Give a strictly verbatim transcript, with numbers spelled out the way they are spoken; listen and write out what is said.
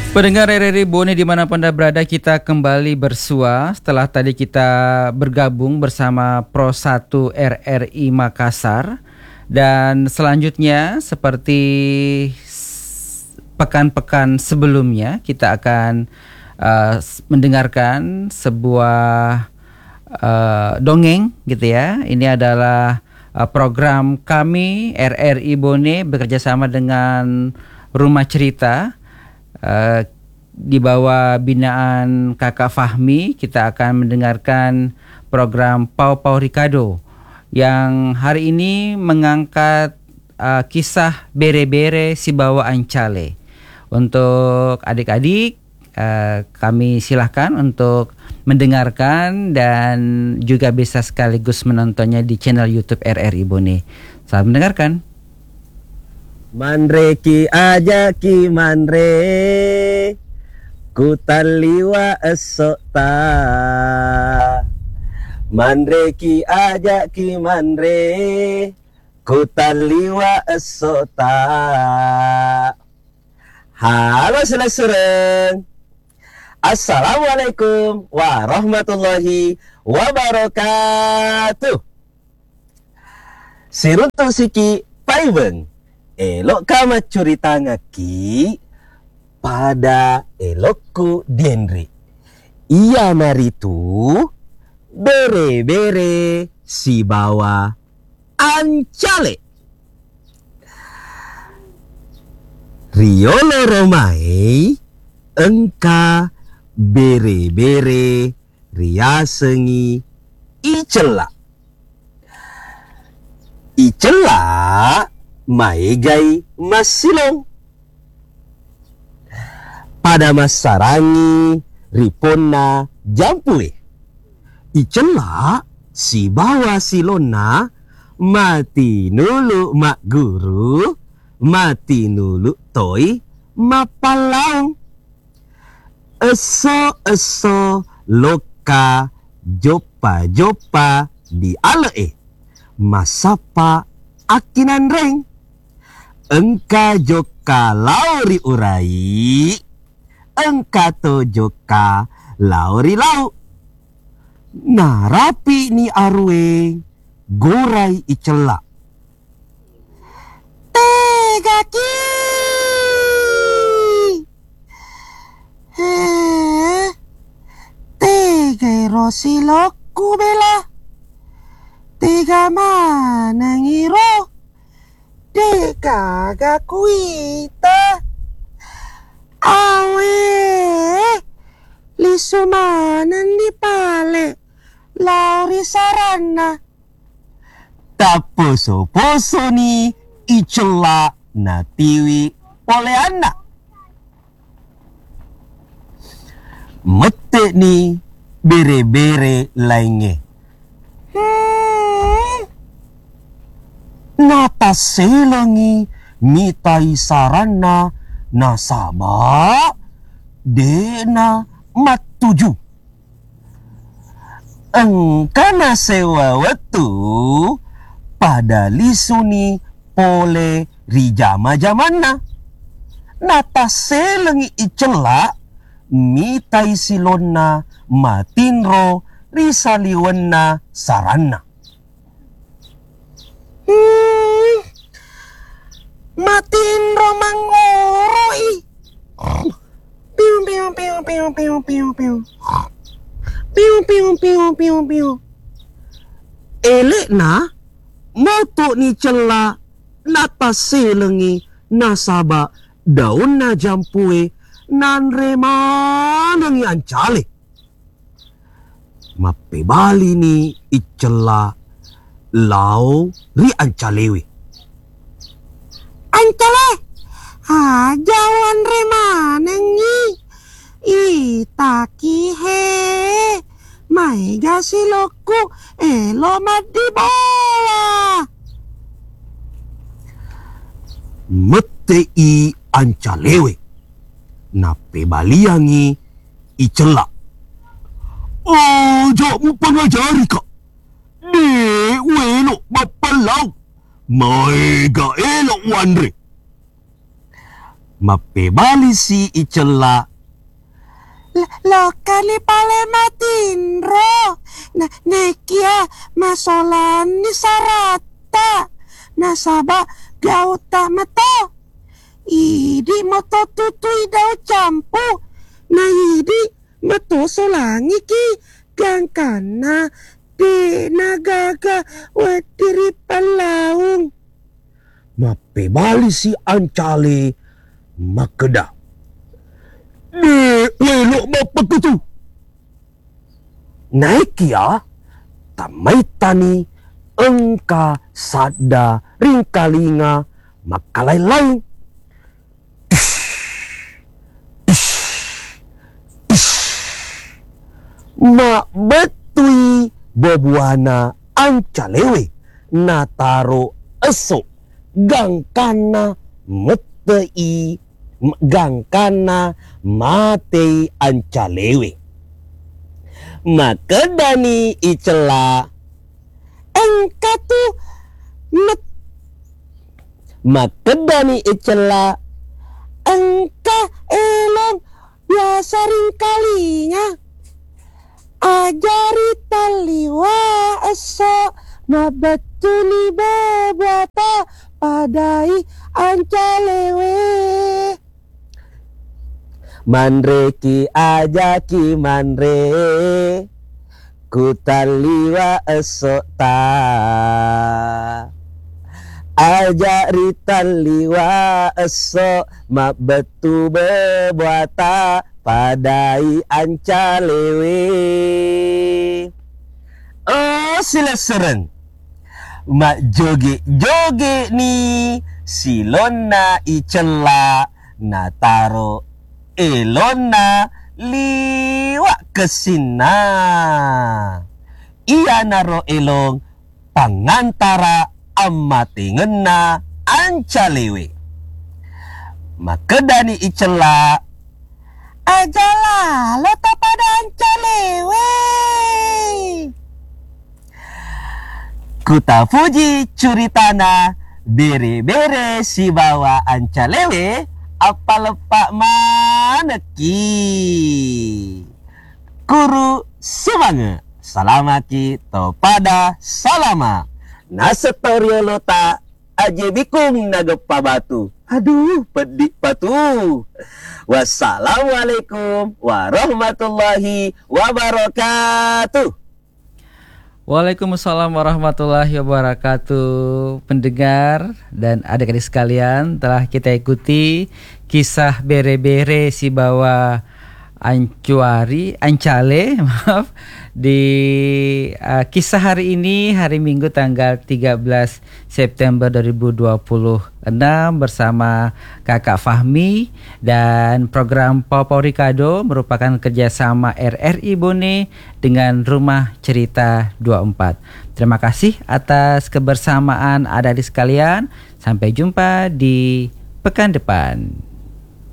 Pendengar R R I Bone dimanapun Anda berada, kita kembali bersua setelah tadi kita bergabung bersama Pro satu R R I Makassar. Dan selanjutnya seperti pekan-pekan sebelumnya kita akan uh, mendengarkan sebuah uh, dongeng gitu ya. Ini adalah uh, program kami R R I Bone bekerjasama dengan Rumah Cerita. Uh, di bawah binaan Kakak Fahmi, kita akan mendengarkan program Pau Pau Ricardo yang hari ini mengangkat uh, kisah Bere-Bere Si Bawa Ancale. Untuk adik-adik, uh, kami silahkan untuk mendengarkan dan juga bisa sekaligus menontonnya di channel YouTube R R I Bone. Selamat mendengarkan. Manre ki aja ki manre ku taliwa esota. Manre ki aja ki manre ku taliwa esota. Halo selesai. Assalamualaikum warahmatullahi wabarakatuh. Siruntu siki paibeng. Elok kama curita ngaki pada elokku Diendri. Ia maritu bere-bere si bawa ancale. Riolo romai engka bere-bere riasengi icela. Icela maegai masilong pada masarangi ripona jampue. Icela si bawa silona mati nulu mak guru, mati nulu toy mapalang. Eso-eso loka jopa-jopa di ale masapa akinan reng. Engka joka lauri urai, engka to joka lauri lau. Nah rapi ni arwe gorai icela. Tegaki eh tegai rosiloku bela. Tega mana ngiro Deka gakuita awe lisumanan di pale lauri sarana. Taposo-poso ni icela natiwi poleana. Mete ni bere-bere lainnya. Nata selengi mitai sarana nasaba dena matuju. Engkana sewa wetu pada lisuni pole rijama jamana. Nata selengi icela mitai silona matinro risaliwenna sarana. Hmm, matin romangoroi. Piu piu piu piu piu piu piu. Piu piu piu piu piu. Elek na moto ni cela nata selengi nasaba daun na jampue nan remanangi ancale. Mape bali ni icela lau ri ancalewi. Ancale, ha jawan remanengi, itaki he, maiga siloku elo madi bola. Mete i ancalewe, nape baliangi icela. Oh, jamu pengajari kak. De welo bapalau. Maiga elok wandre. Mape bali si icela. Lokali pale matin ro. Na nekia masolan ni sarata. Nasaba gauta mato. Idi moto tutui daw campu. Na idi mato solangi ki gangkana di nagaga wadiri palaung. Mape bali si Ancale makeda. De welok mapakutu. Naikia tamay tani engka sada ringkalinga makalaylay. Ma betui bobuana Ancalewe nataro esok gangkana metei gangkana matei Ancalewe. Makedani icela Engka tu met makedani icela engka elong biasa ringkalinya. Ajari taliwa eso mabetuni bebata padai Ancalewe. Manre ki ajaki manre kutaliwa esok ta. Ajari taliwa esok mabetu bebuata padai Ancalewe. Oh sila sereng. Mak joge-joge ni silona icela nataro elona liwak kesina. Ia naro elong pangantara amatingena Ancalewe. Makedani icela Ajalah lo tak pada Ancalewe. Kuta puji curitana bere-bere si bawa Ancalewe apa lepak maneki. Kuru semangat salamaki to pada salama. Nasetorio lota aje bikung nagepa batu. Aduh pedik batu. Wassalamualaikum warahmatullahi wabarakatuh. Waalaikumsalam warahmatullahi wabarakatuh. Pendengar dan adik-adik sekalian, telah kita ikuti kisah bere-bere si bawa Ancuari, Ancale, maaf, di uh, kisah hari ini, hari Minggu tanggal tiga belas September dua ribu dua puluh enam bersama Kakak Fahmi, dan program Pau-Pau Ricardo merupakan kerjasama R R I Bone dengan Rumah Cerita dua puluh empat. Terima kasih atas kebersamaan adik-adik sekalian. Sampai jumpa di pekan depan.